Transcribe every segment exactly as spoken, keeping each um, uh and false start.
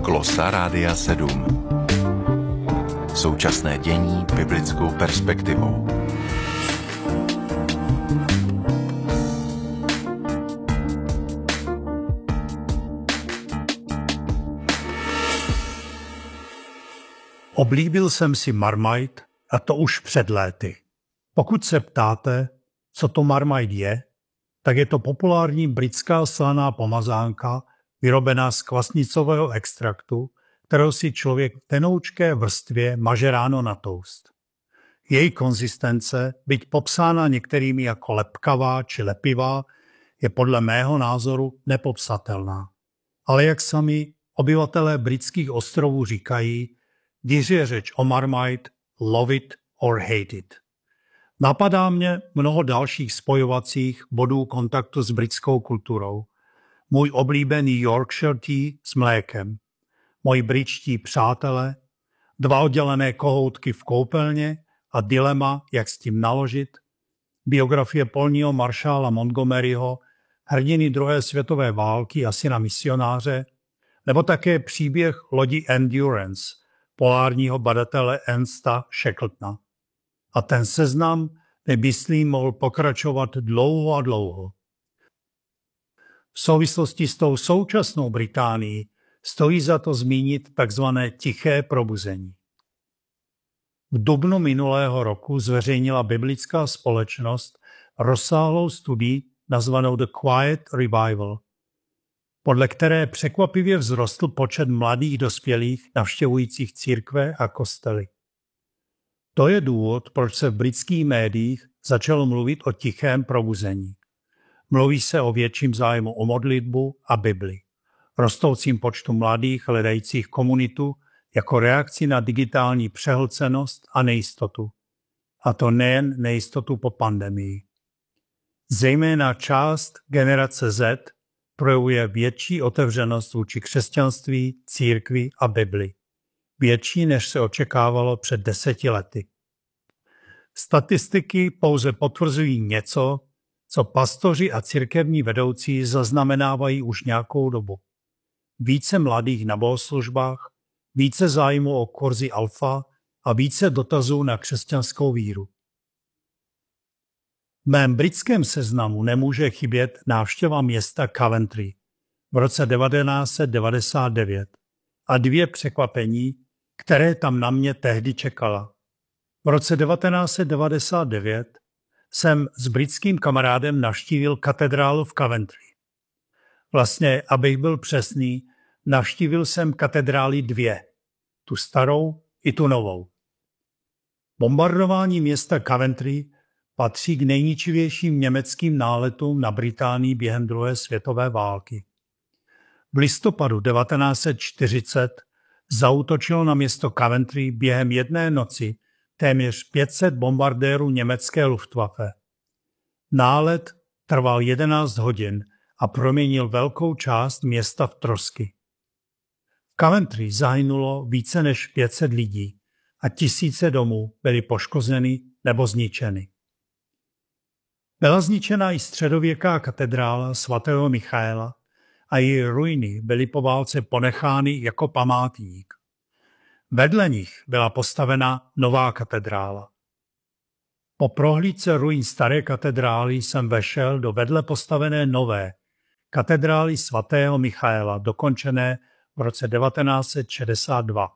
Glosa Rádia sedm. Současné dění biblickou perspektivou. Oblíbil jsem si Marmite, a to už před léty. Pokud se ptáte, co to Marmite je, tak je to populární britská slaná pomazánka, vyrobená z kvasnicového extraktu, kterou si člověk v tenoučké vrstvě maže ráno na toast. Její konzistence, byť popsána některými jako lepkavá či lepivá, je podle mého názoru nepopsatelná. Ale jak sami obyvatelé britských ostrovů říkají, když je řeč o Marmite, love it or hate it. Napadá mě mnoho dalších spojovacích bodů kontaktu s britskou kulturou. Můj oblíbený Yorkshire tea s mlékem, moji britští přátelé, dva oddělené kohoutky v koupelně a dilema, jak s tím naložit, biografie polního maršála Montgomeryho, hrdiny druhé světové války a syna misionáře, nebo také příběh lodi Endurance, polárního badatele Ernsta Shackletona. A ten seznam by, myslím, mohl pokračovat dlouho a dlouho. V souvislosti s tou současnou Británií stojí za to zmínit takzvané tiché probuzení. V dubnu minulého roku zveřejnila biblická společnost rozsáhlou studii nazvanou The Quiet Revival, podle které překvapivě vzrostl počet mladých dospělých navštěvujících církve a kostely. To je důvod, proč se v britských médiích začalo mluvit o tichém probuzení. Mluví se o větším zájmu o modlitbu a Bibli, rostoucím počtu mladých hledajících komunitu jako reakci na digitální přehlcenost a nejistotu. A to nejen nejistotu po pandemii. Zejména část generace Z projevuje větší otevřenost vůči křesťanství, církvi a Bibli. Větší, než se očekávalo před deseti lety. Statistiky pouze potvrzují něco, co pastoři a církevní vedoucí zaznamenávají už nějakou dobu. Více mladých na bohoslužbách, více zájmu o kurzy alfa a více dotazů na křesťanskou víru. V mém britském seznamu nemůže chybět návštěva města Coventry v roce devatenáct set devadesát devět a dvě překvapení, které tam na mě tehdy čekala. V roce devatenáct set devadesát devět jsem s britským kamarádem navštívil katedrálu v Coventry. Vlastně, abych byl přesný, navštívil jsem katedrály dvě, tu starou i tu novou. Bombardování města Coventry patří k nejničivějším německým náletům na Británii během druhé světové války. V listopadu devatenáct set čtyřicet zaútočilo na město Coventry během jedné noci téměř pět set bombardérů německé Luftwaffe. Nálet trval jedenáct hodin a proměnil velkou část města v trosky. V Coventry zahynulo více než pět set lidí a tisíce domů byly poškozeny nebo zničeny. Byla zničena i středověká katedrála svatého Michaela a její ruiny byly po válce ponechány jako památník. Vedle nich byla postavena nová katedrála. Po prohlídce ruin staré katedrály jsem vešel do vedle postavené nové katedrály svatého Michaela, dokončené v roce devatenáct set šedesát dva.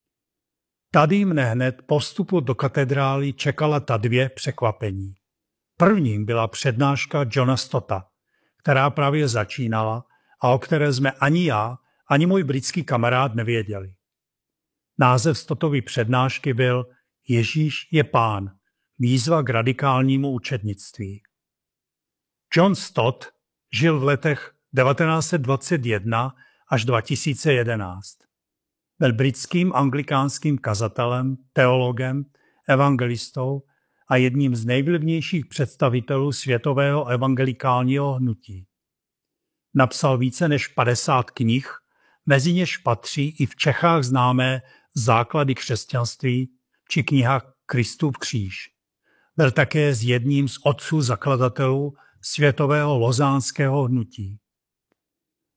Tady mne hned po vstupu do katedrály čekala ta dvě překvapení. Prvním byla přednáška Johna Stotta, která právě začínala a o které jsme ani já, ani můj britský kamarád nevěděli. Název Stottovy přednášky byl Ježíš je pán, výzva k radikálnímu učednictví. John Stott žil v letech devatenáct set dvacet jedna až dva tisíce jedenáct. Byl britským anglikánským kazatelem, teologem, evangelistou a jedním z nejvlivnějších představitelů světového evangelikálního hnutí. Napsal více než padesát knih, mezi něž patří i v Čechách známé Základy křesťanství či kniha Kristův kříž. Byl také z jedním z otců zakladatelů světového lozánského hnutí.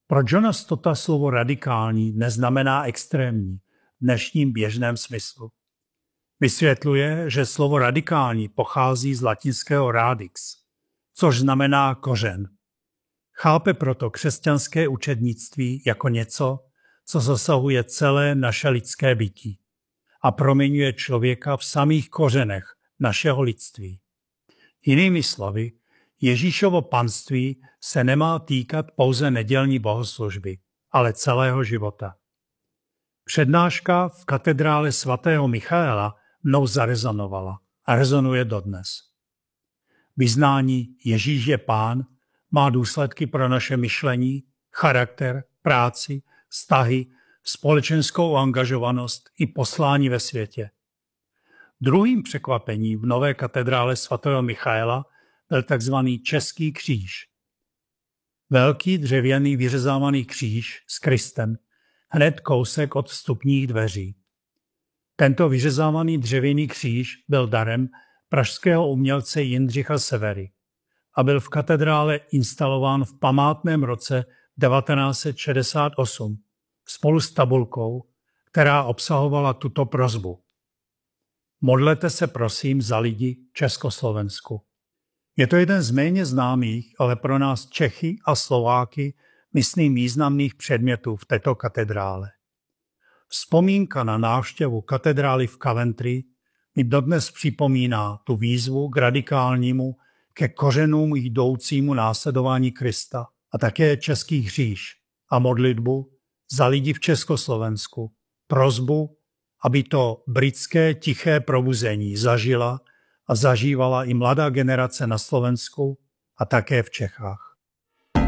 Pro Johna Stotta slovo radikální neznamená extrémní v dnešním běžném smyslu. Vysvětluje, že slovo radikální pochází z latinského radix, což znamená kořen. Chápe proto křesťanské učednictví jako něco, co zasahuje celé naše lidské bytí a proměňuje člověka v samých kořenech našeho lidství. Jinými slovy, Ježíšovo panství se nemá týkat pouze nedělní bohoslužby, ale celého života. Přednáška v katedrále svatého Michaela mnou zarezonovala a rezonuje dodnes. Vyznání Ježíš je Pán má důsledky pro naše myšlení, charakter, práci, vztahy, společenskou angažovanost i poslání ve světě. Druhým překvapením v nové katedrále svatého Michaela byl takzvaný český kříž. Velký dřevěný vyřezávaný kříž s Kristem, hned kousek od vstupních dveří. Tento vyřezávaný dřevěný kříž byl darem pražského umělce Jindřicha Severy a byl v katedrále instalován v památném roce devatenáct set šedesát osm spolu s tabulkou, která obsahovala tuto prosbu. Modlete se prosím za lidi v Československu. Je to jeden z méně známých, ale pro nás Čechy a Slováky myslím významných předmětů v této katedrále. Vzpomínka na návštěvu katedrály v Coventry mi dodnes připomíná tu výzvu k radikálnímu, ke kořenům jdoucímu následování Krista a také český kříž a modlitbu za lidi v Československu, prosbu, aby to britské tiché probuzení zažila a zažívala i mladá generace na Slovensku a také v Čechách.